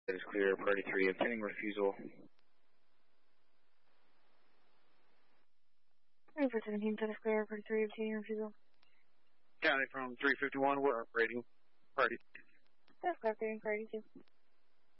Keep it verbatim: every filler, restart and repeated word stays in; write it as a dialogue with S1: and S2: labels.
S1: is clear, priority three, obtaining refusal.
S2: For seventeen, that is clear, priority three, obtaining refusal.
S3: County from three fifty-one, we're operating. Priority.
S2: That's clear, priority two.